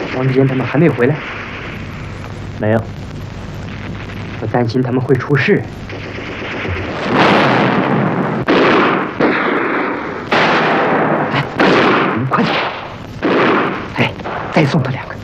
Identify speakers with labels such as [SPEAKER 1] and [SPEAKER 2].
[SPEAKER 1] 王坚他们还没回来？
[SPEAKER 2] 没有。
[SPEAKER 1] 我担心他们会出事。哎，快点！哎，再送他2个。